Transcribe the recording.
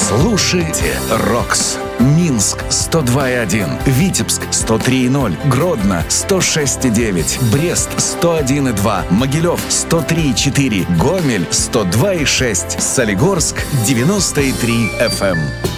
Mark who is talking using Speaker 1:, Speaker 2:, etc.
Speaker 1: Слушайте «Рокс». Минск 102,1, Витебск 103,0, Гродно 106,9, Брест 101,2, Могилев 103,4, Гомель 102,6, Солигорск 90,3 FM.